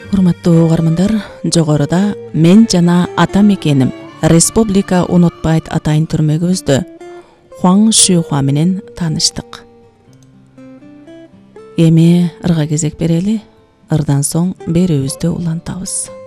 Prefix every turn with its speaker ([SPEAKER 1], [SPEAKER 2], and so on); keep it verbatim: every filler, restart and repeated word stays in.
[SPEAKER 1] Урматтуу угармандар, жогоруда мен жана ата мекеним Республика унутпайт атайын түрмөгүбүздө Хуаң Шүйхуа менен тааныштык. Эми ырга кезек берели, ырдан соң берүүбүздү улантабыз.